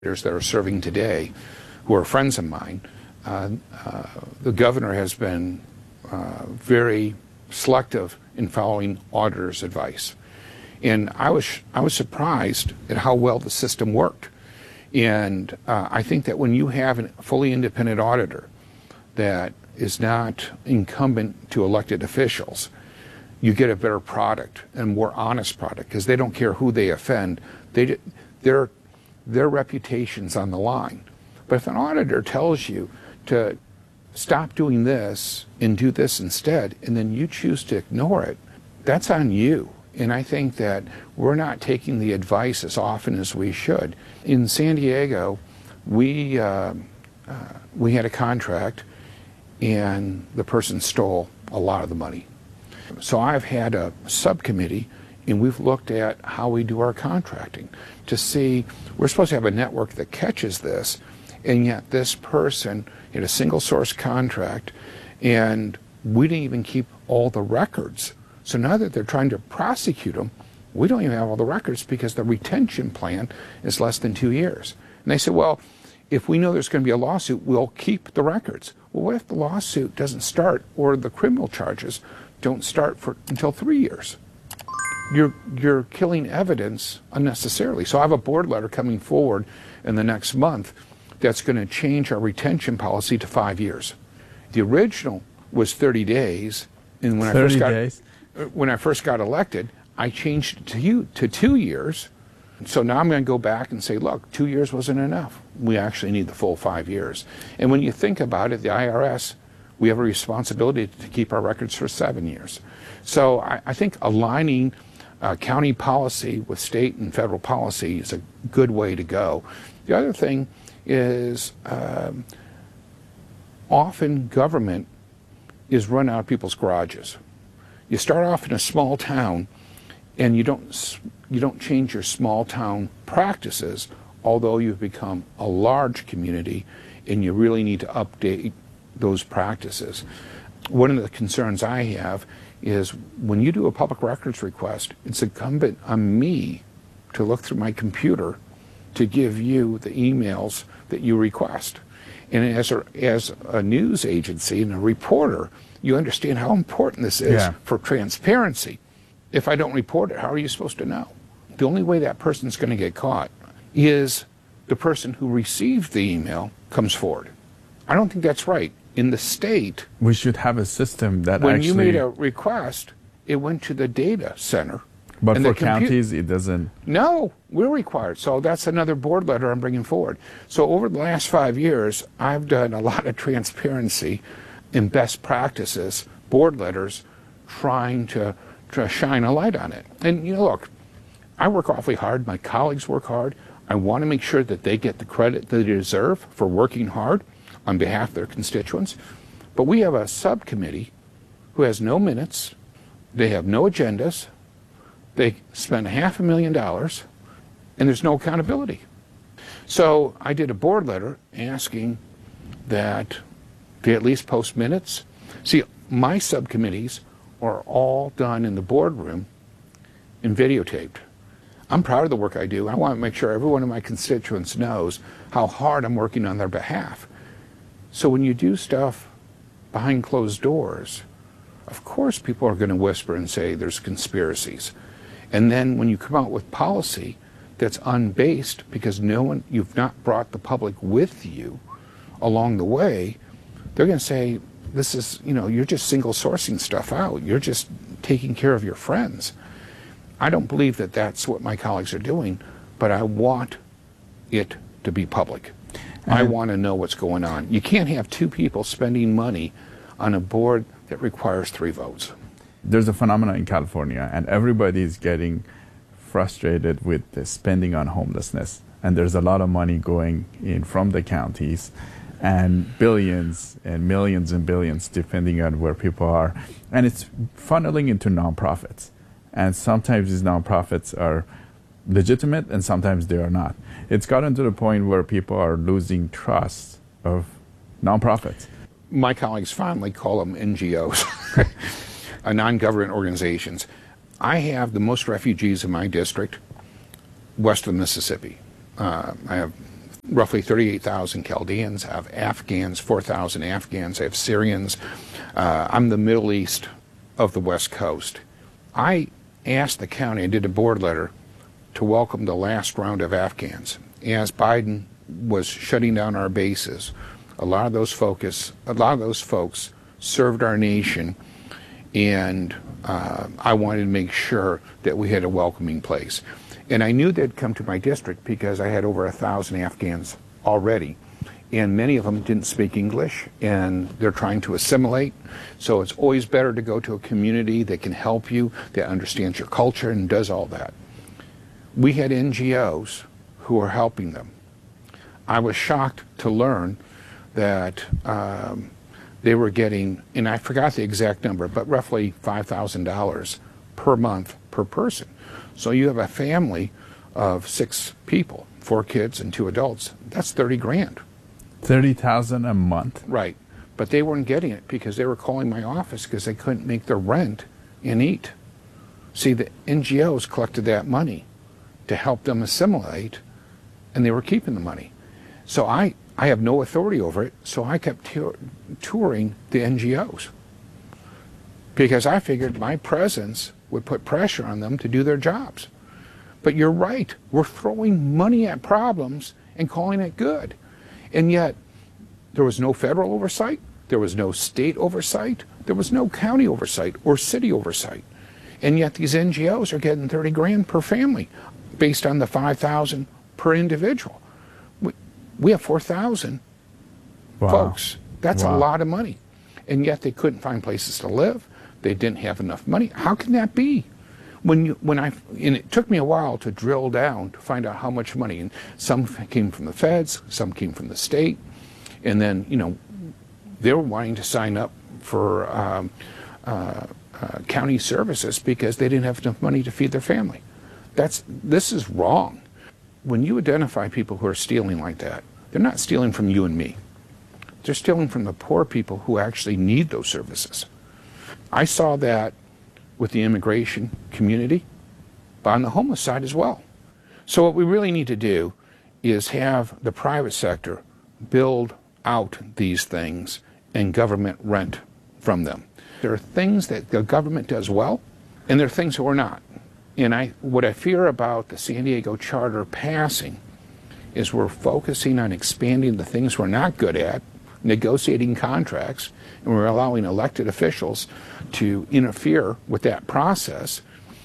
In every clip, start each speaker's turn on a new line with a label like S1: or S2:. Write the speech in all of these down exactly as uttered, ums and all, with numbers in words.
S1: that are serving today, who are friends of mine, uh, uh, the governor has been uh, very selective in following auditors' advice. And I was, I was surprised at how well the system worked. And uh, I think that when you have a fully independent auditor that is not incumbent to elected officials, you get a better product and more honest product, because they don't care who they offend. They, their, their reputation's on the line. But if an auditor tells you to stop doing this and do this instead, and then you choose to ignore it, that's on you. And I think that we're not taking the advice as often as we should. In San Diego, we, uh, uh, we had a contract, and the person stole a lot of the money. So I've had a subcommittee, and we've looked at how we do our contracting to see, we're supposed to have a network that catches this, and yet this person had a single source contract, and we didn't even keep all the records. So now that they're trying to prosecute them, we don't even have all the records because the retention plan is less than two years. And they said, well, if we know there's going to be a lawsuit, we'll keep the records. Well, what if the lawsuit doesn't start, or the criminal charges don't start for until three years? You're, you're killing evidence unnecessarily. So I have a board letter coming forward in the next month that's going to change our retention policy to five years. The original was thirty days, and when I first got
S2: days.
S1: when I first got elected, I changed it to you to two years. So now I'm going to go back and say, look, two years wasn't enough. We actually need the full five years. And when you think about it, the I R S, we have a responsibility to keep our records for seven years. So I, I think aligning uh, county policy with state and federal policy is a good way to go. The other thing is um, often government is run out of people's garages. You start off in a small town, and you don't you don't change your small town practices, although you've become a large community, and you really need to update those practices. One of the concerns I have is when you do a public records request, it's incumbent on me to look through my computer to give you the emails that you request. And as a, as a news agency and a reporter, you understand how important this is
S2: yeah.
S1: for transparency. If I don't report it, how are you supposed to know? The only way that person's going to get caught is the person who received the email comes forward. I don't think that's right. In the state,
S2: we should have a system that
S1: when
S2: actually...
S1: you made a request, it went to the data center.
S2: But
S1: and
S2: for
S1: compu-
S2: counties, it doesn't...
S1: No, we're required. So that's another board letter I'm bringing forward. So over the last five years, I've done a lot of transparency in best practices, board letters, trying to, to shine a light on it. And, you know, look, I work awfully hard. My colleagues work hard. I want to make sure that they get the credit that they deserve for working hard on behalf of their constituents. But we have a subcommittee who has no minutes. They have no agendas. They spend half a million dollars, and there's no accountability. So I did a board letter asking that they at least post minutes. See, my subcommittees are all done in the boardroom and videotaped. I'm proud of the work I do. I want to make sure every one of my constituents knows how hard I'm working on their behalf. So when you do stuff behind closed doors, of course people are going to whisper and say there's conspiracies. And then when you come out with policy that's unbased because no one, you've not brought the public with you along the way, they're going to say, this is, you know, you're just single sourcing stuff out. You're just taking care of your friends. I don't believe that that's what my colleagues are doing, but I want it to be public. And I want to know what's going on. You can't have two people spending money on a board that requires three votes.
S2: There's a phenomenon in California, and everybody is getting frustrated with the spending on homelessness. And there's a lot of money going in from the counties, and billions and millions and billions, depending on where people are. And it's funneling into nonprofits. And sometimes these nonprofits are legitimate, and sometimes they are not. It's gotten to the point where people are losing trust of nonprofits.
S1: My colleagues fondly call them N G Os. Uh, non-government organizations. I have the most refugees in my district west of Mississippi. Uh, I have roughly thirty-eight thousand Chaldeans. I have Afghans, four thousand Afghans. I have Syrians. Uh, I'm the Middle East of the West Coast. I asked the county, I did a board letter to welcome the last round of Afghans. As Biden was shutting down our bases, a lot of those focus, a lot of those folks served our nation, and uh, I wanted to make sure that we had a welcoming place. And I knew they'd come to my district because I had over a thousand Afghans already, and many of them didn't speak English, and they're trying to assimilate. So it's always better to go to a community that can help you, that understands your culture and does all that. We had N G Os who were helping them. I was shocked to learn that um, they were getting, and I forgot the exact number, but roughly five thousand dollars per month per person. So you have a family of six people, four kids and two adults. That's thirty grand.
S2: thirty thousand a month?
S1: Right. But they weren't getting it because they were calling my office because they couldn't make their rent and eat. See, the N G Os collected that money to help them assimilate, and they were keeping the money. So I, I have no authority over it, so I kept tour touring the N G Os because I figured my presence would put pressure on them to do their jobs. But you're right, we're throwing money at problems and calling it good. And yet, there was no federal oversight, there was no state oversight, there was no county oversight or city oversight. And yet these N G Os are getting thirty grand per family based on the five thousand per individual. We, we have four thousand
S2: wow.
S1: folks. That's
S2: wow.
S1: a lot of money. And yet they couldn't find places to live. They didn't have enough money. How can that be? When you, when I, and it took me a while to drill down to find out how much money, and some came from the feds, some came from the state, and then, you know, they were wanting to sign up for um, uh, uh, county services because they didn't have enough money to feed their family. That's, this is wrong. When you identify people who are stealing like that, they're not stealing from you and me. They're stealing from the poor people who actually need those services. I saw that with the immigration community, but on the homeless side as well. So what we really need to do is have the private sector build out these things and government rent from them. There are things that the government does well, and there are things that we're not. And I, what I fear about the San Diego Charter passing is we're focusing on expanding the things we're not good at, negotiating contracts, and we're allowing elected officials to interfere with that process.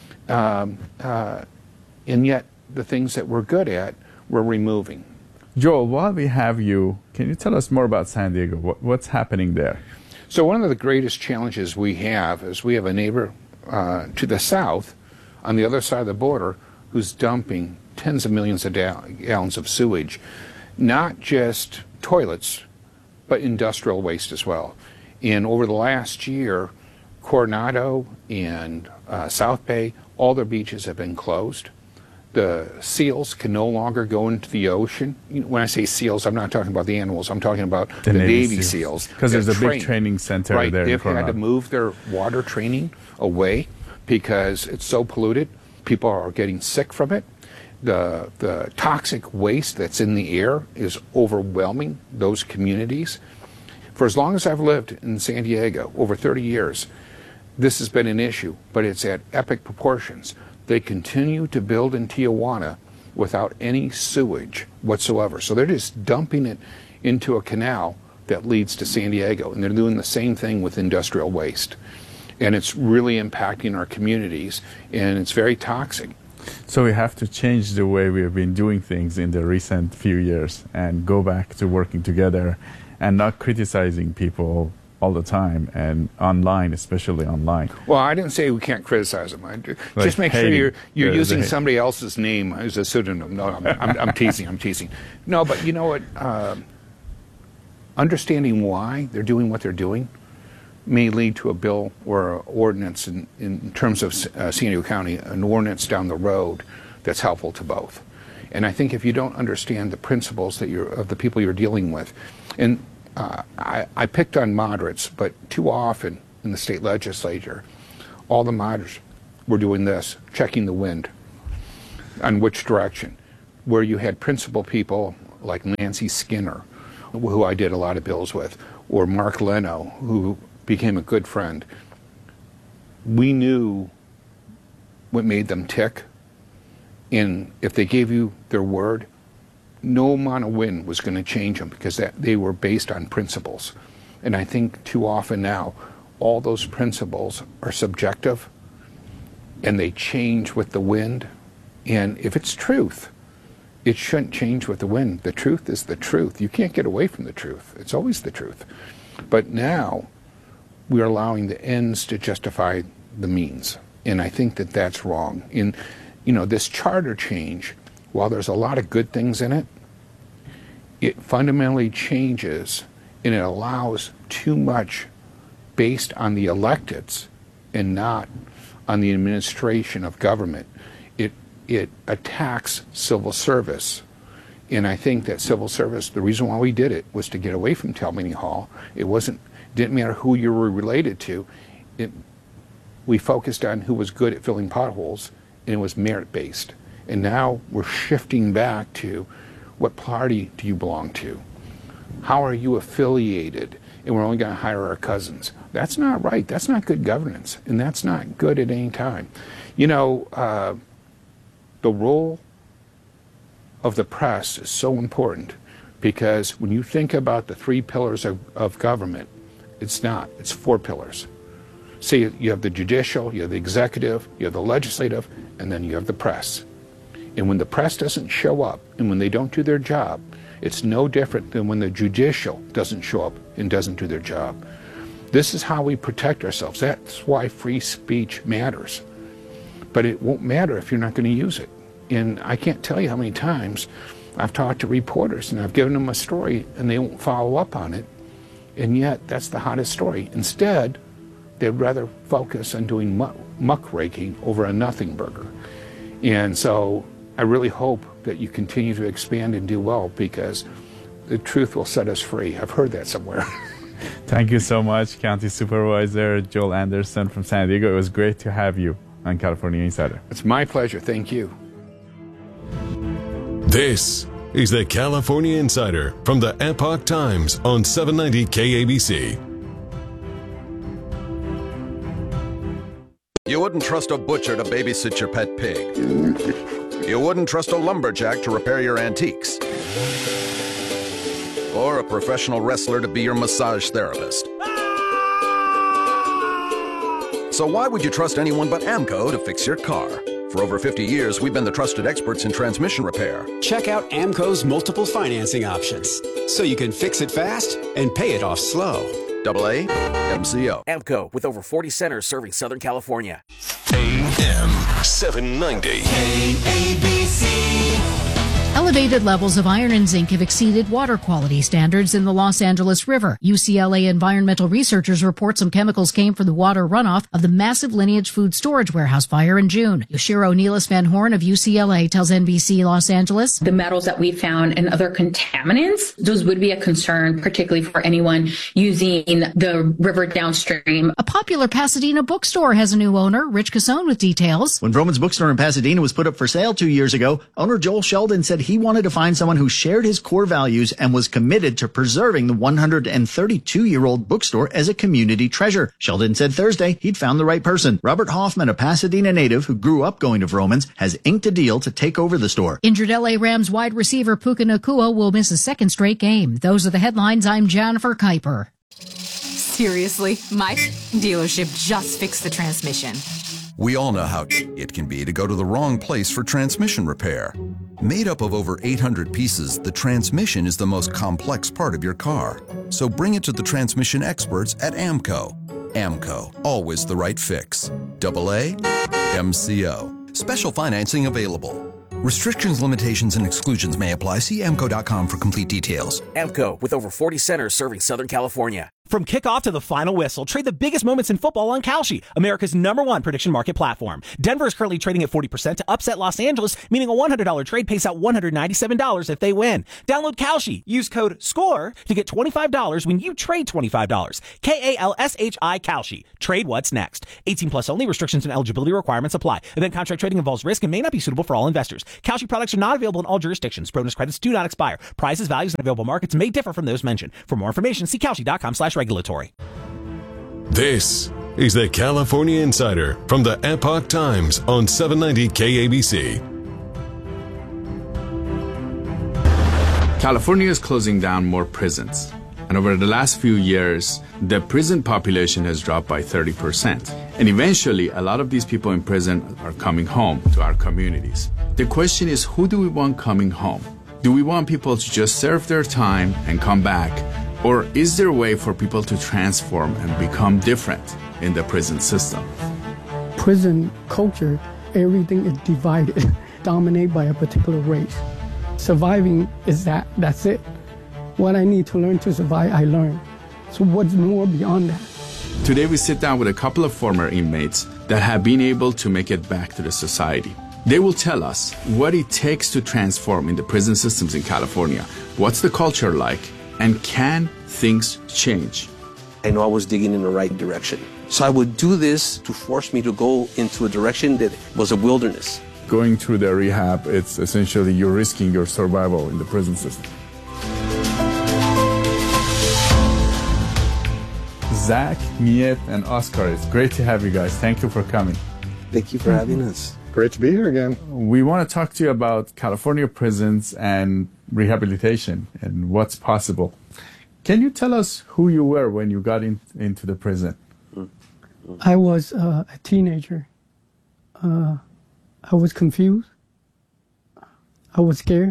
S1: Um, uh, and yet the things that we're good at, we're removing.
S2: Joel, while we have you, can you tell us more about San Diego? What, what's happening there?
S1: So one of the greatest challenges we have is we have a neighbor uh, to the south on the other side of the border who's dumping tens of millions of gallons of sewage, not just toilets, but industrial waste as well. And over the last year, Coronado and uh, South Bay, all their beaches have been closed. The seals can no longer go into the ocean. You know, when I say seals, I'm not talking about the animals. I'm talking about the, the Navy, Navy seals.
S2: Because there's a
S1: train.
S2: big training center
S1: right.
S2: there.
S1: They've had to move their water training away because it's so polluted. People are getting sick from it. The, the toxic waste that's in the air is overwhelming those communities. For as long as I've lived in San Diego, over thirty years, this has been an issue, but it's at epic proportions. They continue to build in Tijuana without any sewage whatsoever. So they're just dumping it into a canal that leads to San Diego, and they're doing the same thing with industrial waste. And it's really impacting our communities, and it's very toxic.
S2: So we have to change the way we have been doing things in the recent few years and go back to working together and not criticizing people all the time, and online, especially online.
S1: Well, I didn't say we can't criticize them. I do.
S2: Like
S1: Just make
S2: hating.
S1: sure you're, you're
S2: There's
S1: using
S2: hate.
S1: somebody else's name as a pseudonym. No, I'm, I'm, I'm teasing, I'm teasing. No, but you know what? Uh, understanding why they're doing what they're doing may lead to a bill or an ordinance in, in terms of uh, San Diego County, an ordinance down the road that's helpful to both. And I think if you don't understand the principles that you're, of the people you're dealing with, and uh, I, I picked on moderates, but too often in the state legislature, all the moderates were doing this, checking the wind on which direction. Where you had principled people like Nancy Skinner, who I did a lot of bills with, or Mark Leno, who became a good friend, we knew what made them tick. And if they gave you their word, no amount of wind was going to change them, because that, they were based on principles. And I think too often now, all those principles are subjective, and they change with the wind. And if it's truth, it shouldn't change with the wind. The truth is the truth. You can't get away from the truth. It's always the truth. But now we're allowing the ends to justify the means. And I think that that's wrong. In, you know, this charter change, while there's a lot of good things in it, it fundamentally changes, and it allows too much based on the electeds and not on the administration of government. It it attacks civil service. And I think that civil service, the reason why we did it was to get away from Tammany Hall. It wasn't, didn't matter who you were related to. It, we focused on who was good at filling potholes, and it was merit-based. And now we're shifting back to, what party do you belong to? How are you affiliated? And we're only going to hire our cousins. That's not right. That's not good governance, and that's not good at any time. You know, uh, the role of the press is so important, because when you think about the three pillars of, of government, it's not. It's four pillars. See, you have the judicial, you have the executive, you have the legislative, and then you have the press. And when the press doesn't show up, and when they don't do their job, it's no different than when the judicial doesn't show up and doesn't do their job. This is how we protect ourselves. That's why free speech matters. But it won't matter if you're not going to use it. And I can't tell you how many times I've talked to reporters and I've given them a story and they won't follow up on it. And yet that's the hottest story. Instead, they'd rather focus on doing muck, muckraking over a nothing burger. And so I really hope that you continue to expand and do well, because the truth will set us free. I've heard that somewhere.
S2: Thank you so much, County Supervisor Joel Anderson from San Diego. It was great to have you on California Insider.
S1: It's my pleasure. Thank you.
S3: This is the California Insider from the Epoch Times on seven ninety K A B C.
S4: You wouldn't trust a butcher to babysit your pet pig. You wouldn't trust a lumberjack to repair your antiques. Or a professional wrestler to be your massage therapist. So why would you trust anyone but AMCO to fix your car? For over fifty years, we've been the trusted experts in transmission repair.
S5: Check out AMCO's multiple financing options, so you can fix it fast and pay it off slow.
S4: Double A M C O.
S6: AMCO, with over forty centers serving Southern California.
S3: A M seven ninety.
S7: K A B C.
S8: Elevated levels of iron and zinc have exceeded water quality standards in the Los Angeles River. U C L A environmental researchers report some chemicals came from the water runoff of the massive Lineage food storage warehouse fire in June. Yoshiro Neelis Van Horn of U C L A tells N B C Los Angeles,
S9: the metals that we found and other contaminants, those would be a concern, particularly for anyone using the river downstream.
S8: A popular Pasadena bookstore has a new owner. Rich Casone with details.
S10: When Vroman's Bookstore in Pasadena was put up for sale two years ago, owner Joel Sheldon said he wanted to find someone who shared his core values and was committed to preserving the one hundred thirty-two-year-old bookstore as a community treasure. Sheldon said Thursday he'd found the right person. Robert Hoffman, a Pasadena native who grew up going to Vroman's, has inked a deal to take over the store.
S8: Injured L A Rams wide receiver Puka Nacua will miss a second straight game. Those are the headlines. I'm Jennifer Kuiper.
S11: Seriously, my dealership just fixed the transmission.
S4: We all know how it can be to go to the wrong place for transmission repair. Made up of over eight hundred pieces, the transmission is the most complex part of your car. So bring it to the transmission experts at AMCO. AMCO, always the right fix. Double A M C O. Special financing available. Restrictions, limitations, and exclusions may apply. See A M C O dot com for complete details.
S6: AMCO, with over forty centers serving Southern California.
S12: From kickoff to the final whistle, trade the biggest moments in football on Kalshi, America's number one prediction market platform. Denver is currently trading at forty percent to upset Los Angeles, meaning a one hundred dollars trade pays out one hundred ninety-seven dollars if they win. Download Kalshi. Use code SCORE to get twenty-five dollars when you trade twenty-five dollars. K A L S H I Kalshi. Trade what's next. eighteen plus only. Restrictions and eligibility requirements apply. Event contract trading involves risk and may not be suitable for all investors. Kalshi products are not available in all jurisdictions. Bonus credits do not expire. Prices, values, and available markets may differ from those mentioned. For more information, see Kalshi.com slash regulatory.
S3: This is the California Insider from the Epoch Times on seven ninety K A B C.
S2: California is closing down more prisons. And over the last few years, the prison population has dropped by thirty percent. And eventually, a lot of these people in prison are coming home to our communities. The question is, who do we want coming home? Do we want people to just serve their time and come back? Or is there a way for people to transform and become different in the prison system?
S13: Prison culture, everything is divided, dominated by a particular race. Surviving is that, that's it. What I need to learn to survive, I learn. So what's more beyond that?
S2: Today we sit down with a couple of former inmates that have been able to make it back to the society. They will tell us what it takes to transform in the prison systems in California. What's the culture like? And can things change?
S14: I know I was digging in the right direction. So I would do this to force me to go into a direction that was a wilderness.
S2: Going through the rehab, it's essentially you're risking your survival in the prison system. Zach, Miet, and Oscar, it's great to have you guys. Thank you for coming.
S14: Thank you for having us.
S15: Great to be here again.
S2: We want to talk to you about California prisons and rehabilitation and what's possible. Can you tell us who you were when you got in, into the prison?
S13: I was uh, a teenager. Uh, I was confused. I was scared.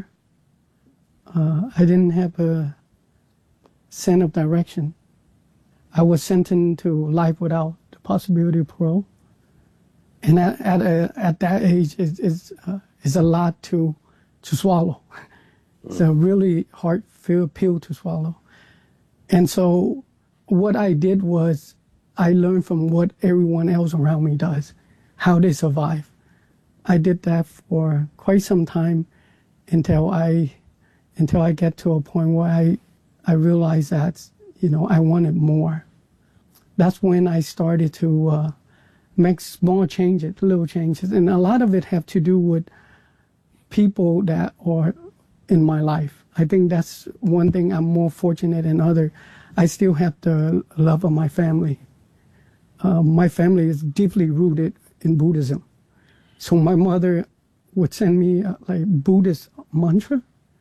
S13: Uh, I didn't have a sense of direction. I was sentenced to life without the possibility of parole. And at, at, a, at that age, it's, it's, uh, it's a lot to, to swallow. It's a really hard-filled pill to swallow. And so what I did was I learned from what everyone else around me does, how they survive. I did that for quite some time until I until I get to a point where I, I realized that, you know, I wanted more. That's when I started to uh, make small changes, little changes. And a lot of it have to do with people that are in my life. I think that's one thing I'm more fortunate than other. I still have the love of my family. Uh, my family is deeply rooted in Buddhism. So my mother would send me uh, like Buddhist mantra.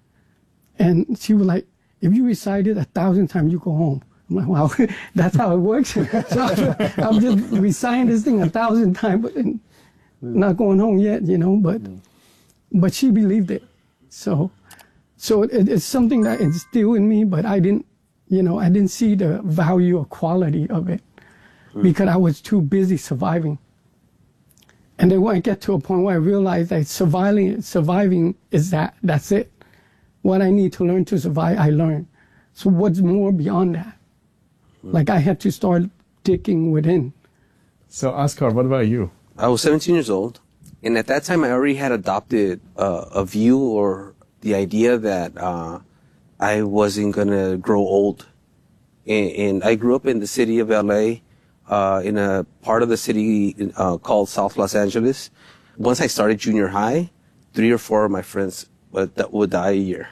S13: And she was like, if you recite it a thousand times, you go home. I'm like, wow, that's how it works. So I'm, I'm just reciting this thing a thousand times, but not going home yet, you know, but, but she believed it. So, so it, it's something that is still in me, but I didn't, you know, I didn't see the value or quality of it because I was too busy surviving. And then when I get to a point where I realized that surviving, surviving is that, that's it. What I need to learn to survive, I learn. So what's more beyond that? Like I had to start digging within.
S2: So Oscar, what about you?
S14: I was seventeen years old. And at that time, I already had adopted uh, a view or the idea that uh, I wasn't going to grow old. And, and I grew up in the city of L A, uh, in a part of the city uh, called South Los Angeles. Once I started junior high, three or four of my friends would, that would die a year.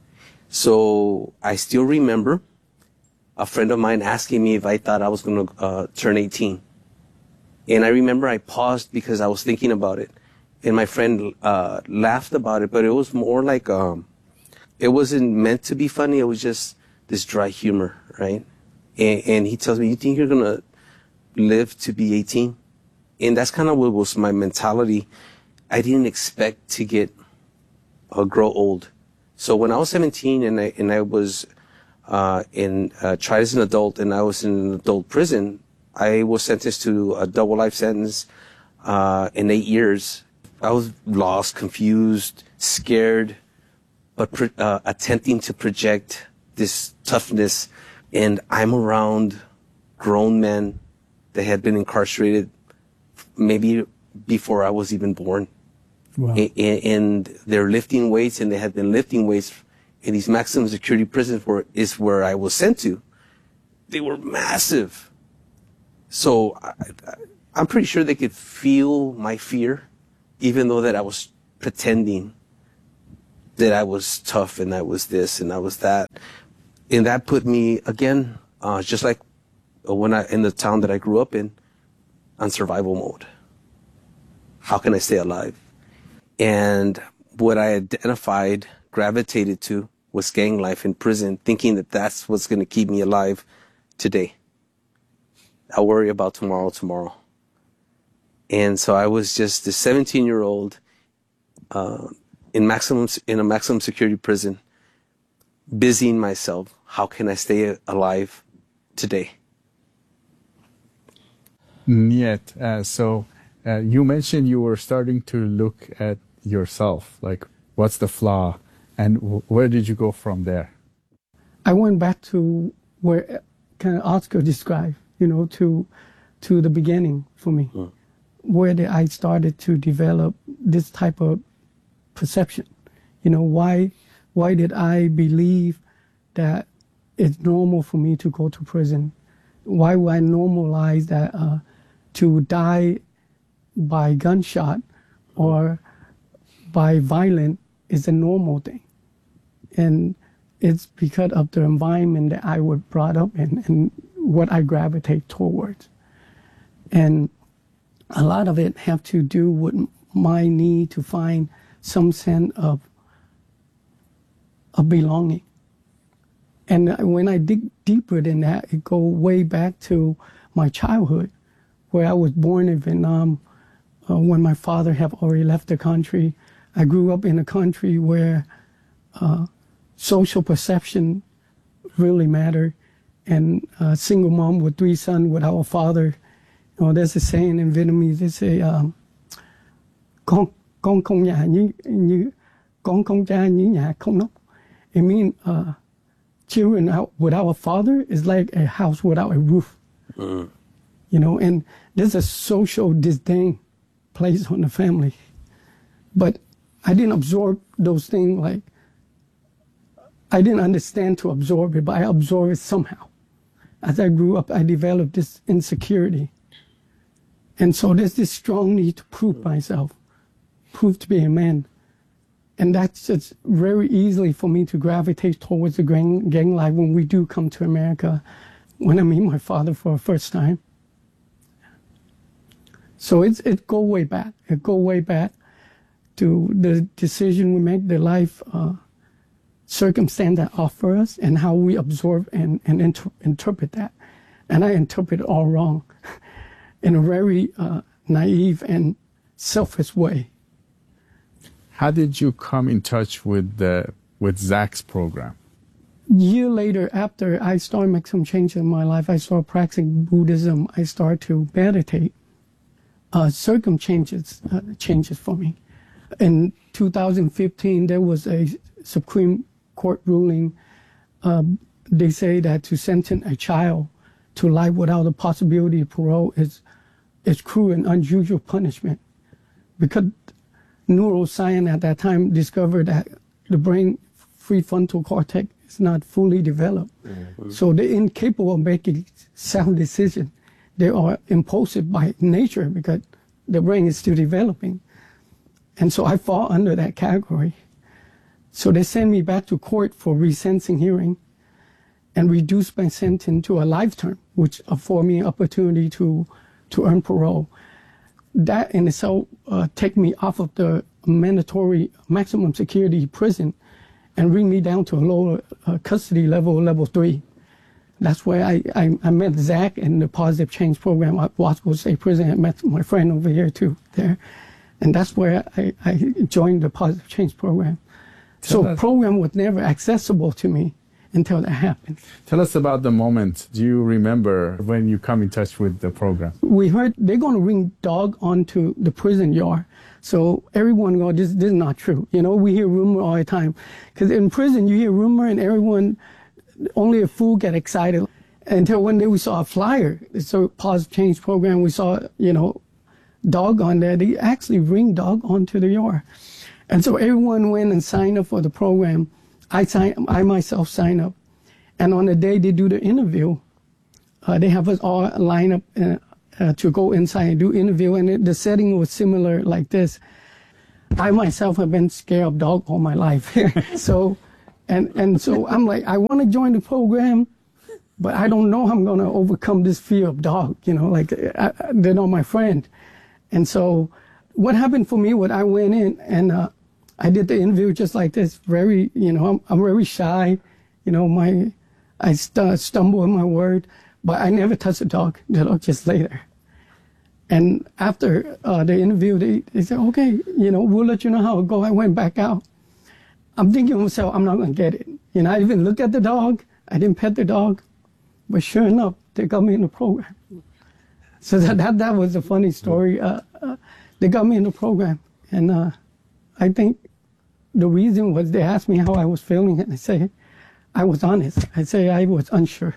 S14: So I still remember a friend of mine asking me if I thought I was going to uh, turn eighteen. And I remember I paused because I was thinking about it. And my friend uh, laughed about it, but it was more like, um, it wasn't meant to be funny. It was just this dry humor, right? And, and he tells me, you think you're going to live to be eighteen? And that's kind of what was my mentality. I didn't expect to get, uh, grow old. So when I was seventeen and I, and I was, uh, in, uh, tried as an adult and I was in an adult prison, I was sentenced to a double life sentence, uh, in eight years. I was lost, confused, scared, but, pro- uh, attempting to project this toughness And I'm around grown men that had been incarcerated maybe before I was even born.
S13: Wow.
S14: And, and they're lifting weights, and they had been lifting weights in these maximum security prisons where is where I was sent to. They were massive. So I, I, I'm pretty sure they could feel my fear, even though that I was pretending that I was tough and I was this and I was that. And that put me, again, uh, just like when I, in the town that I grew up in, on survival mode. How can I stay alive? And what I identified, gravitated to, was gang life in prison, thinking that that's what's going to keep me alive today. I worry about tomorrow, tomorrow. And so I was just a seventeen-year-old uh, in maximum in a maximum security prison, busying myself. How can I stay alive today?
S2: Yet, uh, so uh, you mentioned you were starting to look at yourself, like what's the flaw, and w- where did you go from there?
S13: I went back to where kind of Oscar described, you know, to to the beginning for me, mm. where the, I started to develop this type of perception. You know, why why did I believe that it's normal for me to go to prison? Why would I normalize that uh, to die by gunshot or by violence is a normal thing? And it's because of the environment that I was brought up in and what I gravitate towards. And a lot of it have to do with my need to find some sense of, of belonging. And when I dig deeper than that, it go way back to my childhood, where I was born in Vietnam uh, when my father had already left the country. I grew up in a country where uh, social perception really mattered. And a single mom with three sons without a father. You know, there's a saying in Vietnamese, they say, um, con, con không nhà như, như, con không cha như nhà không nóc. It means uh, children out without a father is like a house without a roof. Mm. You know, and there's a social disdain placed on the family. But I didn't absorb those things like, I didn't understand to absorb it, but I absorbed it somehow. As I grew up, I developed this insecurity. And so there's this strong need to prove myself, prove to be a man. And that's just very easily for me to gravitate towards the gang, gang life when we do come to America, when I meet my father for the first time. So it's, it go way back. It go way back to the decision we make, the life uh, circumstance that offer us, and how we absorb and, and inter- interpret that. And I interpret it all wrong in a very uh, naive and selfish way.
S2: How did you come in touch with the with Zach's program?
S13: Year later, after I started making some changes in my life, I started practicing Buddhism. I started to meditate. Uh, circum changes uh, changes for me. In two thousand fifteen, there was a Supreme Court ruling. Uh, they say that to sentence a child to life without the possibility of parole is is cruel and unusual punishment, because neuroscience at that time discovered that the brain prefrontal cortex is not fully developed. Mm-hmm. So they're incapable of making sound decisions. They are impulsive by nature because the brain is still developing. And so I fall under that category. So they sent me back to court for resentencing hearing and reduced my sentence to a life term, which afforded me an opportunity to, to earn parole. That in itself uh, take me off of the mandatory maximum security prison and bring me down to a lower uh, custody level, level three. That's where I, I, I met Zach in the Positive Change Program at Wasco State Prison. I met my friend over here too there. And that's where I, I joined the Positive Change Program. Tell so the program was never accessible to me until that happened.
S2: Tell us about the moment. Do you remember when you come in touch with the program?
S13: We heard they're going to bring dog onto the prison yard. So everyone go, this, this is not true. You know, we hear rumor all the time. Because in prison, you hear rumor and everyone only a fool get excited. Until one day we saw a flyer. It's a positive change program. We saw, you know, dog on there. They actually bring dog onto the yard. And so everyone went and signed up for the program. I signed, I myself signed up. And on the day they do the interview, uh, they have us all line up uh, uh, to go inside and do interview. And it, the setting was similar like this. I myself have been scared of dog all my life. so, and, and so I'm like, I want to join the program, but I don't know how I'm going to overcome this fear of dog, you know, like I, I, they're not my friend. And so what happened for me was I went in and uh, I did the interview just like this, very, you know, I'm, I'm very shy, you know, my, I st- stumble in my word, but I never touched a dog. The dog just lay there. And after uh, the interview, they, they said, okay, you know, we'll let you know how it goes. I went back out. I'm thinking to myself, I'm not going to get it. You know, I even looked at the dog. I didn't pet the dog. But sure enough, they got me in the program. So that that, that was a funny story. Uh, uh, they got me in the program. And uh, I think the reason was they asked me how I was feeling. And I say, I was honest. I say I was unsure.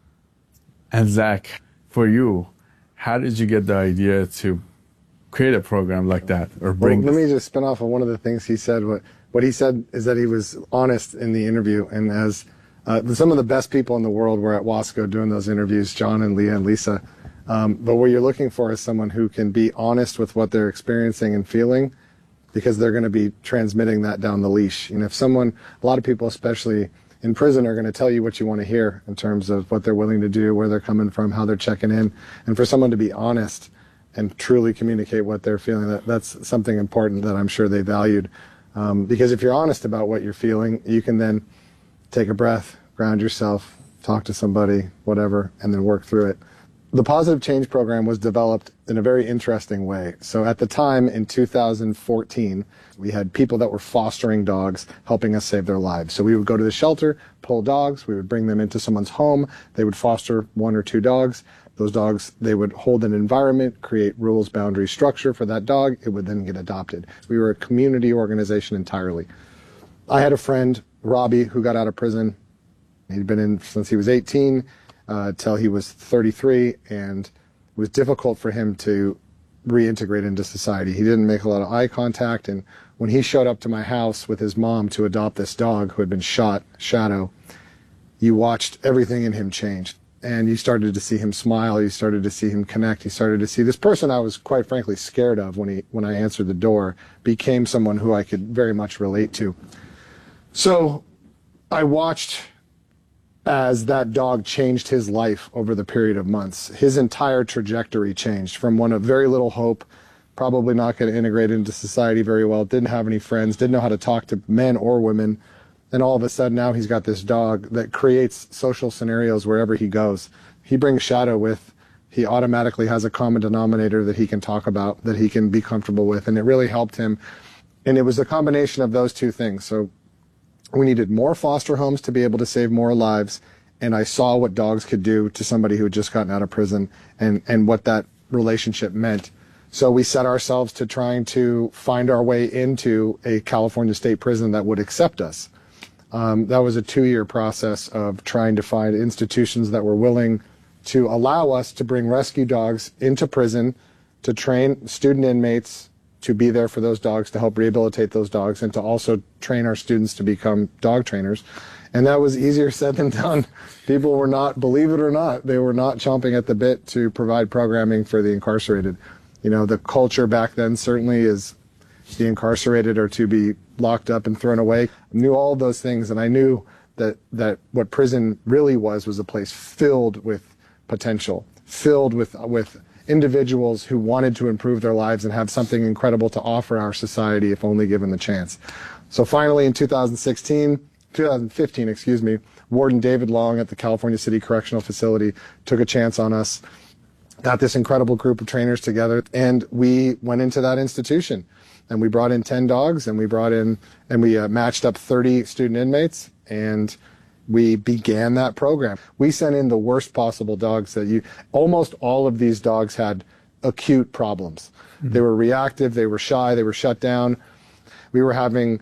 S2: And Zach, for you, how did you get the idea to create a program like that or bring?
S15: Well, let me just spin off of one of the things he said. What what he said is that he was honest in the interview, and as uh, some of the best people in the world were at Wasco doing those interviews, John and Leah and Lisa. Um, but what you're looking for is someone who can be honest with what they're experiencing and feeling, because they're going to be transmitting that down the leash. You know, if someone, a lot of people, especially in prison, are going to tell you what you want to hear in terms of what they're willing to do, where they're coming from, how they're checking in. And for someone to be honest and truly communicate what they're feeling, that, that's something important that I'm sure they valued. Um, because if you're honest about what you're feeling, you can then take a breath, ground yourself, talk to somebody, whatever, and then work through it. The Positive Change Program was developed in a very interesting way. So at the time, in two thousand fourteen, we had people that were fostering dogs helping us save their lives. So we would go to the shelter, pull dogs, we would bring them into someone's home, they would foster one or two dogs. Those dogs, they would hold an environment, create rules, boundaries, structure for that dog. It would then get adopted. We were a community organization entirely. I had a friend, Robbie, who got out of prison. He'd been in since he was eighteen. Uh, till he was thirty-three, and it was difficult for him to reintegrate into society. He didn't make a lot of eye contact, and when he showed up to my house with his mom to adopt this dog who had been shot, Shadow, you watched everything in him change. And you started to see him smile, you started to see him connect, you started to see this person I was quite frankly scared of when he when I answered the door became someone who I could very much relate to. So I watched as that dog changed his life over the period of months. His entire trajectory changed from one of very little hope, probably not going to integrate into society very well, didn't have any friends, didn't know how to talk to men or women, and all of a sudden now he's got this dog that creates social scenarios wherever he goes. He brings Shadow with, he automatically has a common denominator that he can talk about, that he can be comfortable with, and it really helped him. And it was a combination of those two things. So we needed more foster homes to be able to save more lives, and I saw what dogs could do to somebody who had just gotten out of prison and, and what that relationship meant. So we set ourselves to trying to find our way into a California state prison that would accept us. Um, that was a two-year process of trying to find institutions that were willing to allow us to bring rescue dogs into prison, to train student inmates to be there for those dogs, to help rehabilitate those dogs, and to also train our students to become dog trainers. And that was easier said than done. People were not, believe it or not, they were not chomping at the bit to provide programming for the incarcerated. You know, the culture back then certainly is the incarcerated are to be locked up and thrown away. I knew all those things, and I knew that, that what prison really was was a place filled with potential, filled with, with individuals who wanted to improve their lives and have something incredible to offer our society if only given the chance. So finally in two thousand sixteen, two thousand fifteen, excuse me, Warden David Long at the California City Correctional Facility took a chance on us, got this incredible group of trainers together, and we went into that institution. And we brought in ten dogs, and we brought in, and we uh, matched up thirty student inmates, and we began that program. We sent in the worst possible dogs that you, almost all of these dogs had acute problems. Mm-hmm. They were reactive, they were shy, they were shut down. We were having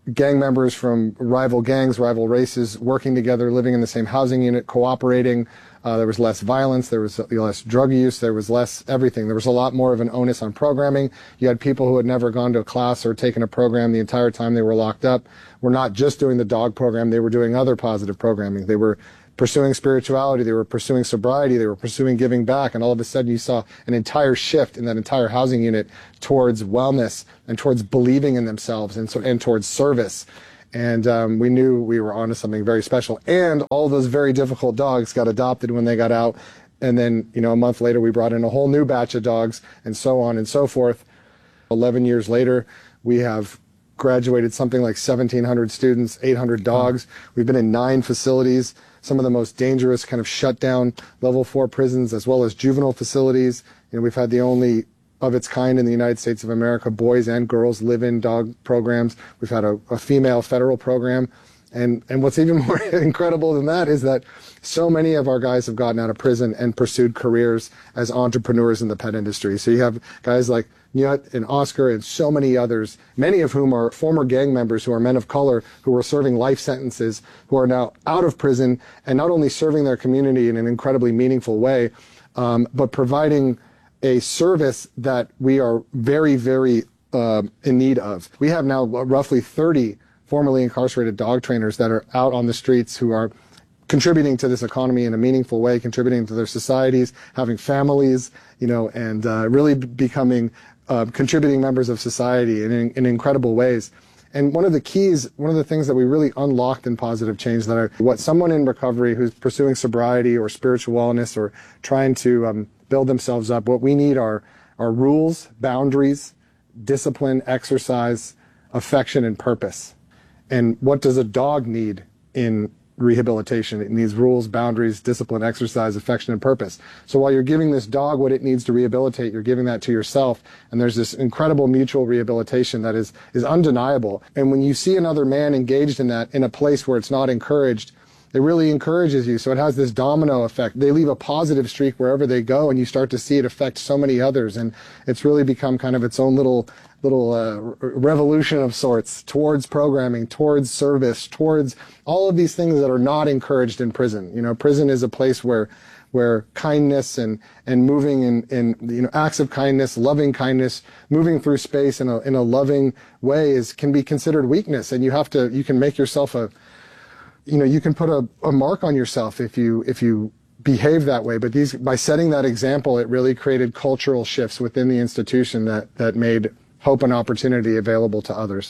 S15: gang members from rival gangs, rival races, working together, living in the same housing unit, cooperating. Uh, there was less violence, there was less drug use, there was less everything. There was a lot more of an onus on programming. You had people who had never gone to a class or taken a program the entire time they were locked up. Were not just doing the dog program, they were doing other positive programming. They were pursuing spirituality, they were pursuing sobriety, they were pursuing giving back, and all of a sudden you saw an entire shift in that entire housing unit towards wellness and towards believing in themselves and, so, and towards service. And um, we knew we were onto something very special. And all those very difficult dogs got adopted when they got out. And then, you know, a month later, we brought in a whole new batch of dogs, and so on and so forth. eleven years later, we have graduated something like seventeen hundred students, eight hundred dogs. We've been in nine facilities, some of the most dangerous kind of shutdown level four prisons, as well as juvenile facilities. You know, we've had the only of its kind in the United States of America, boys and girls live-in dog programs. We've had a, a female federal program. And, and what's even more incredible than that is that so many of our guys have gotten out of prison and pursued careers as entrepreneurs in the pet industry. So you have guys like Nyut and Oscar and so many others, many of whom are former gang members who are men of color who are serving life sentences, who are now out of prison and not only serving their community in an incredibly meaningful way, um, but providing a service that we are very, very uh, in need of. We have now roughly thirty formerly incarcerated dog trainers that are out on the streets who are contributing to this economy in a meaningful way, contributing to their societies, having families, you know, and uh, really becoming uh, contributing members of society in, in, in incredible ways. And one of the keys, one of the things that we really unlocked in positive change that are what someone in recovery who's pursuing sobriety or spiritual wellness or trying to um, build themselves up, what we need are, are rules, boundaries, discipline, exercise, affection, and purpose. And what does a dog need in rehabilitation? It needs rules, boundaries, discipline, exercise, affection, and purpose. So while you're giving this dog what it needs to rehabilitate, you're giving that to yourself. And there's this incredible mutual rehabilitation that is, is undeniable. And when you see another man engaged in that in a place where it's not encouraged, it really encourages you. So it has this domino effect. They leave a positive streak wherever they go, and you start to see it affect so many others. And it's really become kind of its own little little uh, revolution of sorts towards programming, towards service, towards all of these things that are not encouraged in prison. You know, prison is a place where where kindness and and moving in, in you know acts of kindness, loving kindness, moving through space in a in a loving way is can be considered weakness, and you have to you can make yourself a you know you can put a, a mark on yourself if you if you behave that way. But these by setting that example, it really created cultural shifts within the institution that that made hope and opportunity available to others.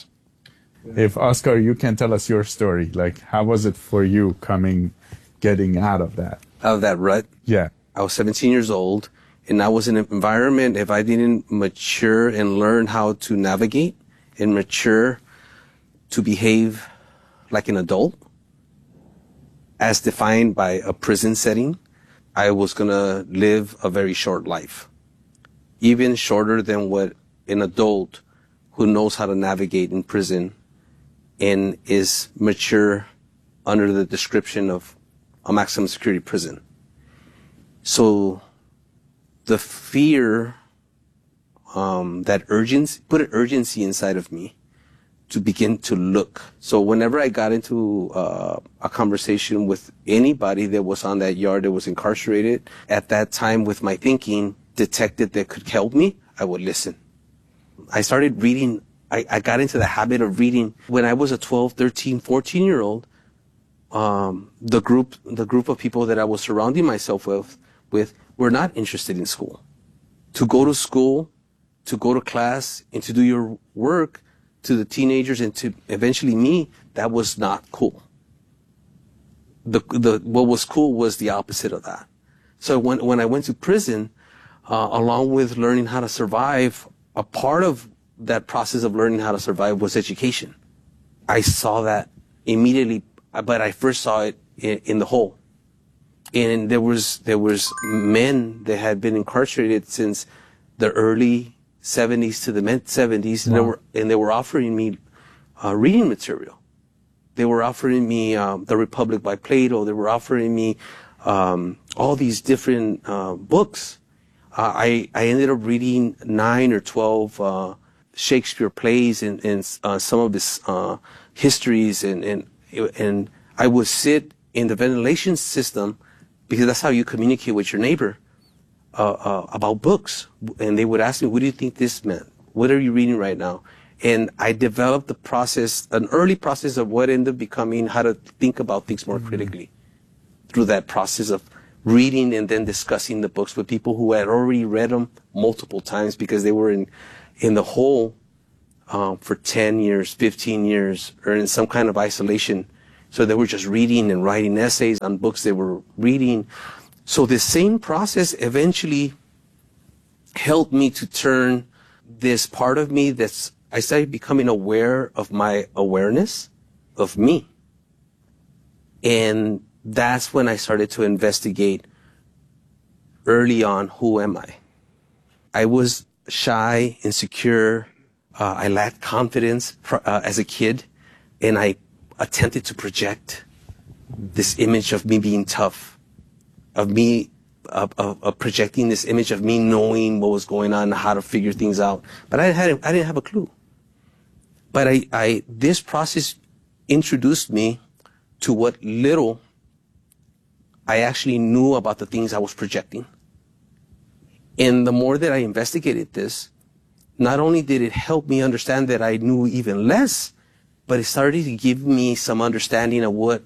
S2: If Oscar, you can tell us your story. Like, how was it for you coming, getting out of that?
S14: Out of that rut?
S2: Yeah.
S14: I was seventeen years old, and I was in an environment, if I didn't mature and learn how to navigate and mature to behave like an adult, as defined by a prison setting, I was going to live a very short life, even shorter than what an adult who knows how to navigate in prison and is mature under the description of a maximum security prison. So the fear, um, that urgency, put an urgency inside of me to begin to look. So whenever I got into uh, a conversation with anybody that was on that yard that was incarcerated, at that time with my thinking detected that could help me, I would listen. I started reading, I, I got into the habit of reading when I was a twelve, thirteen, fourteen year old. Um, the group, the group of people that I was surrounding myself with, with were not interested in school. To go to school, to go to class, and to do your work to the teenagers and to eventually me, that was not cool. The, the, what was cool was the opposite of that. So when, when I went to prison, uh, along with learning how to survive, a part of that process of learning how to survive was education. I saw that immediately, but I first saw it in, in the whole. And there was, there was men that had been incarcerated since the early seventies to the mid seventies, and wow. they were, and they were offering me, uh, reading material. They were offering me, um, The Republic by Plato. They were offering me, um, all these different, uh, books. Uh, I, I ended up reading nine or twelve, uh, Shakespeare plays and, and, uh, some of his, uh, histories, and, and, and I would sit in the ventilation system, because that's how you communicate with your neighbor, uh, uh, about books. And they would ask me, what do you think this meant? What are you reading right now? And I developed the process, an early process of what ended up becoming how to think about things more mm-hmm. critically through that process of reading and then discussing the books with people who had already read them multiple times, because they were in, in the hole um, for ten years, fifteen years, or in some kind of isolation. So they were just reading and writing essays on books they were reading. So the same process eventually helped me to turn this part of me that's, I started becoming aware of my awareness of me. And that's when I started to investigate early on, who am I? I was shy, insecure. Uh, I lacked confidence uh, as a kid, and I attempted to project this image of me being tough, of me of, of, of projecting this image of me knowing what was going on, how to figure things out. But I had I didn't have a clue. But I, I this process introduced me to what little I actually knew about the things I was projecting. And the more that I investigated this, not only did it help me understand that I knew even less, but it started to give me some understanding of what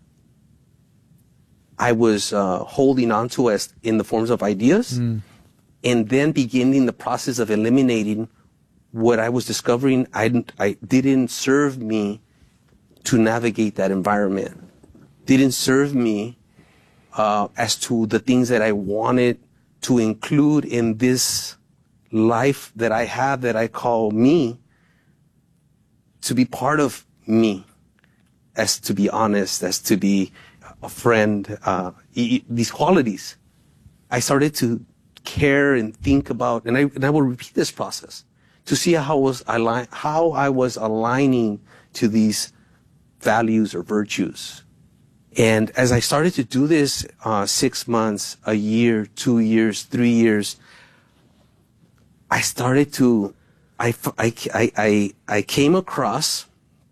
S14: I was uh, holding on to as in the forms of ideas, mm. and then beginning the process of eliminating what I was discovering I didn't, I didn't serve me to navigate that environment, didn't serve me uh, as to the things that I wanted to include in this life that I have that I call me, to be part of me, as to be honest, as to be a friend, uh, e- these qualities. I started to care and think about, and I, and I will repeat this process to see how was align, how I was aligning to these values or virtues. And as I started to do this, uh, six months, a year, two years, three years, I started to, I, I, I, I came across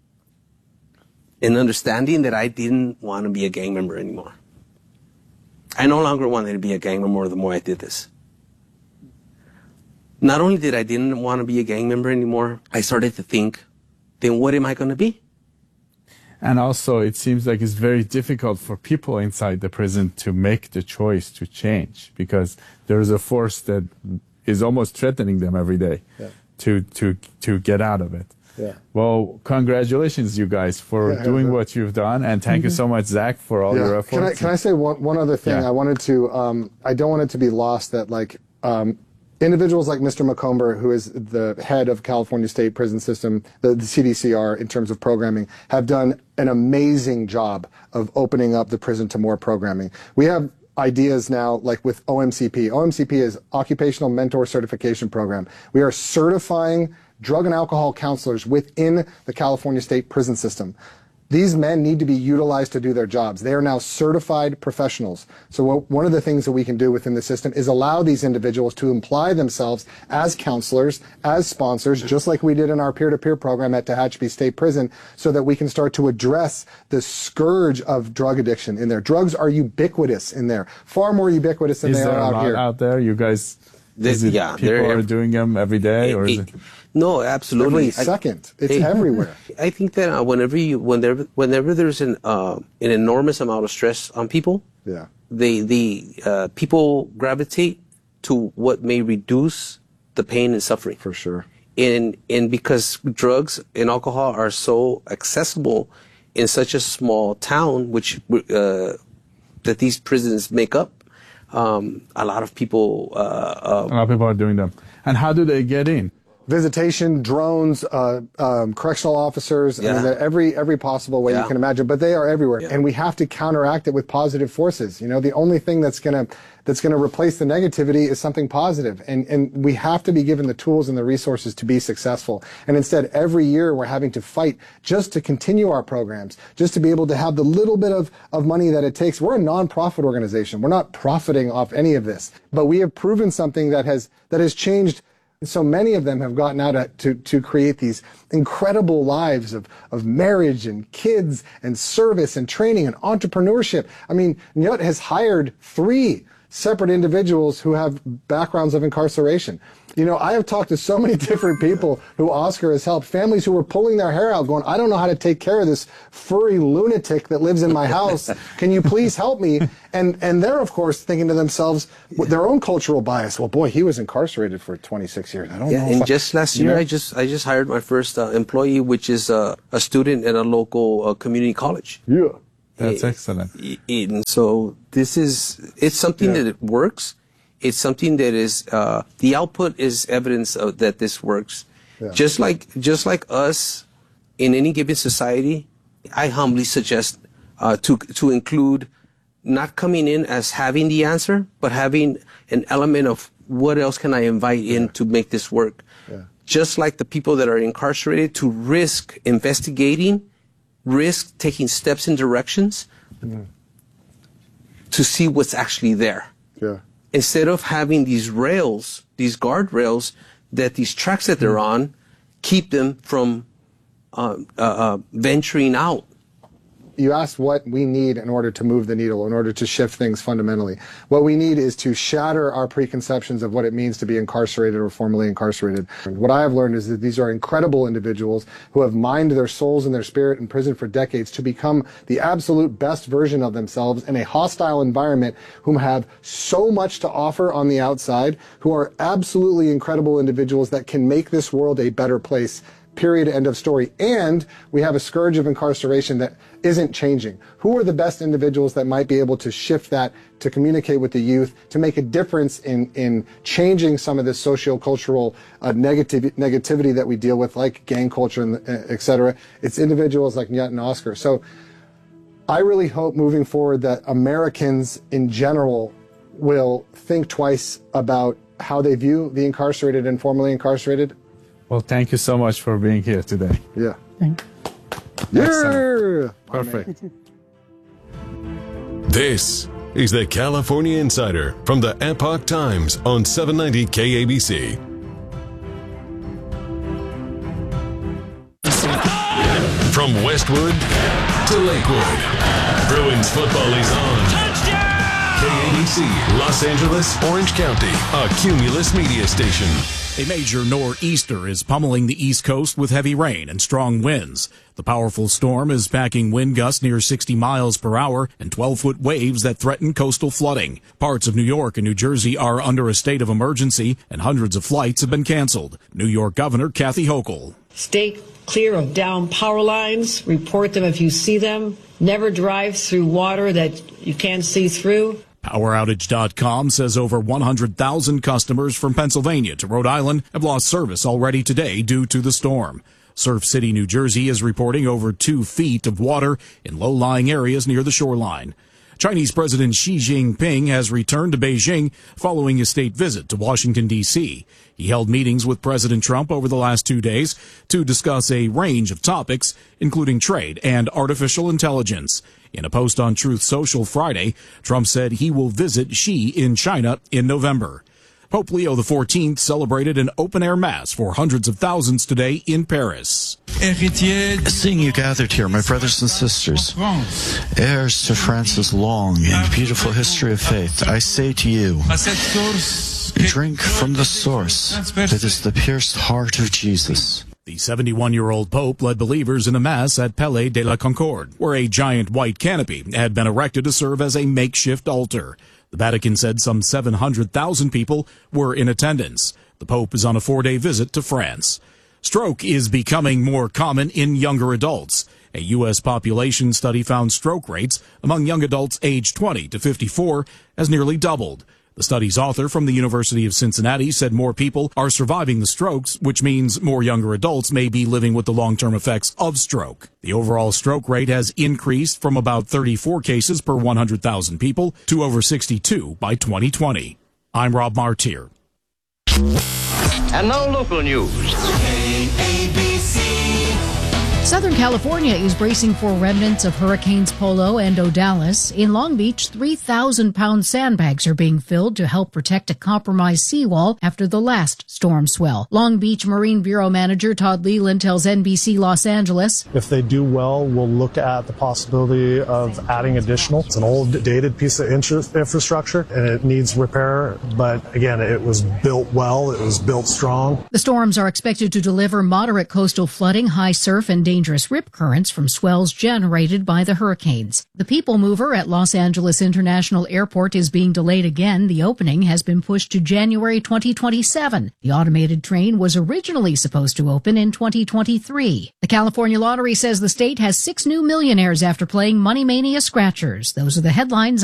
S14: an understanding that I didn't want to be a gang member anymore. I no longer wanted to be a gang member the more I did this. Not only did I didn't want to be a gang member anymore, I started to think, then what am I going to be?
S2: And also, it seems like it's very difficult for people inside the prison to make the choice to change, because there is a force that is almost threatening them every day yeah. to, to, to get out of it.
S15: Yeah.
S2: Well, congratulations, you guys, for yeah, doing yeah. what you've done, and thank mm-hmm. you so much, Zach, for all yeah. your efforts.
S15: Can I, can I say one, one other thing? Yeah. I wanted to, um, I don't want it to be lost that, like, um, individuals like Mister McComber, who is the head of California State Prison System, the, the C D C R in terms of programming, have done an amazing job of opening up the prison to more programming. We have ideas now, like with O M C P. O M C P is Occupational Mentor Certification Program. We are certifying drug and alcohol counselors within the California State Prison System. These men need to be utilized to do their jobs. They are now certified professionals. So what, one of the things that we can do within the system is allow these individuals to imply themselves as counselors, as sponsors, just like we did in our peer-to-peer program at Tehachapi State Prison, so that we can start to address the scourge of drug addiction in there. Drugs are ubiquitous in there, far more ubiquitous than
S2: is
S15: they
S2: there
S15: are
S2: a
S15: out
S2: lot
S15: here.
S2: Out there, you guys,
S14: this,
S2: is it
S14: yeah,
S2: people are doing them every day,
S14: it,
S2: or is
S14: it,
S2: it?
S14: No, absolutely.
S15: Every second, it's
S14: I,
S15: everywhere.
S14: I think that uh, whenever you, whenever, whenever there's an uh, an enormous amount of stress on people,
S15: yeah,
S14: they the uh, people gravitate to what may reduce the pain and suffering.
S15: For sure.
S14: And and because drugs and alcohol are so accessible in such a small town, which uh, that these prisons make up, um, a lot of people. Uh, uh,
S2: a lot of people are doing them. And how do they get in?
S15: Visitation, drones, uh, um, correctional officers,
S14: yeah.
S15: I mean, every every possible way
S14: yeah.
S15: you can imagine. But they are everywhere,
S14: yeah.
S15: and we have to counteract it with positive forces. You know, the only thing that's gonna that's gonna replace the negativity is something positive, and and we have to be given the tools and the resources to be successful. And instead, every year we're having to fight just to continue our programs, just to be able to have the little bit of of money that it takes. We're a nonprofit organization. We're not profiting off any of this, but we have proven something that has that has changed So many of them have gotten out to, to, to create these incredible lives of, of marriage and kids and service and training and entrepreneurship. I mean, Nyut has hired three separate individuals who have backgrounds of incarceration. You know, I have talked to so many different people who Oscar has helped, families who were pulling their hair out going, I don't know how to take care of this furry lunatic that lives in my house. Can you please help me? And and they're, of course, thinking to themselves, with their own cultural bias, well, boy, he was incarcerated for twenty-six years. I don't
S14: yeah,
S15: know.
S14: And
S15: I,
S14: just last year,
S15: know?
S14: I just I just hired my first uh, employee, which is uh, a student at a local uh, community college.
S15: Yeah.
S2: That's
S14: it,
S2: excellent.
S14: It, and so this is, it's something yeah. that works. It's something that is, uh, the output is evidence of that this works. Yeah. Just like, just like us in any given society, I humbly suggest, uh, to, to include not coming in as having the answer, but having an element of what else can I invite in yeah. to make this work. Yeah. Just like the people that are incarcerated, to risk investigating, risk taking steps in directions mm. to see what's actually there.
S15: Yeah.
S14: Instead of having these rails, these guardrails, that these tracks that they're on keep them from uh, uh, uh, venturing out.
S15: You asked what we need in order to move the needle, in order to shift things fundamentally. What we need is to shatter our preconceptions of what it means to be incarcerated or formerly incarcerated. And what I have learned is that these are incredible individuals who have mined their souls and their spirit in prison for decades to become the absolute best version of themselves in a hostile environment, whom have so much to offer on the outside, who are absolutely incredible individuals that can make this world a better place. Period, end of story. And we have a scourge of incarceration that isn't changing. Who are the best individuals that might be able to shift that, to communicate with the youth, to make a difference in, in changing some of this socio-cultural uh, negativ negativity that we deal with, like gang culture, and uh, et cetera? It's individuals like Nyut and Oscar. So I really hope moving forward that Americans in general will think twice about how they view the incarcerated and formerly incarcerated.
S2: Well, thank you so much for being here today.
S15: Yeah.
S13: Thank
S15: you. Yeah.
S2: Perfect.
S3: This is the California Insider from the Epoch Times on seven ninety K A B C. From Westwood to Lakewood, Bruins football is on. Touchdown! K A B C, Los Angeles, Orange County, a Cumulus media station.
S16: A major nor'easter is pummeling the East Coast with heavy rain and strong winds. The powerful storm is packing wind gusts near sixty miles per hour and twelve-foot waves that threaten coastal flooding. Parts of New York and New Jersey are under a state of emergency, and hundreds of flights have been canceled. New York Governor Kathy Hochul.
S17: Stay clear of downed power lines. Report them if you see them. Never drive through water that you can't see through.
S16: Power Outage dot com says over one hundred thousand customers from Pennsylvania to Rhode Island have lost service already today due to the storm. Surf City, New Jersey is reporting over two feet of water in low-lying areas near the shoreline. Chinese President Xi Jinping has returned to Beijing following his state visit to Washington, D C He held meetings with President Trump over the last two days to discuss a range of topics, including trade and artificial intelligence. In a post on Truth Social Friday, Trump said he will visit Xi in China in November. Pope Leo the fourteenth celebrated an open-air mass for hundreds of thousands today in Paris.
S18: Seeing you gathered here, my brothers and sisters, heirs to France's long and beautiful history of faith, I say to you, drink from the source that is the pierced heart of Jesus.
S16: The seventy-one-year-old Pope led believers in a mass at Palais de la Concorde, where a giant white canopy had been erected to serve as a makeshift altar. The Vatican said some seven hundred thousand people were in attendance. The Pope is on a four-day visit to France. Stroke is becoming more common in younger adults. A U S population study found stroke rates among young adults aged twenty to fifty-four has nearly doubled. The study's author from the University of Cincinnati said more people are surviving the strokes, which means more younger adults may be living with the long-term effects of stroke. The overall stroke rate has increased from about thirty-four cases per one hundred thousand people to over sixty-two by twenty twenty. I'm Rob Martier.
S19: And now local news.
S7: K A B C.
S8: Southern California is bracing for remnants of Hurricanes Polo and Odalis. In Long Beach, three thousand pound sandbags are being filled to help protect a compromised seawall after the last storm swell. Long Beach Marine Bureau Manager Todd Leland tells N B C Los Angeles,
S19: if they do well, we'll look at the possibility of adding additional. It's an old, dated piece of infrastructure, and it needs repair. But again, it was built well. It was built strong.
S8: The storms are expected to deliver moderate coastal flooding, high surf, and dangerous rip currents from swells generated by the hurricanes. The People Mover at Los Angeles International Airport is being delayed again. The opening has been pushed to January twenty twenty-seven. The automated train was originally supposed to open in twenty twenty-three. The California Lottery says the state has six new millionaires after playing Money Mania Scratchers. Those are the headlines.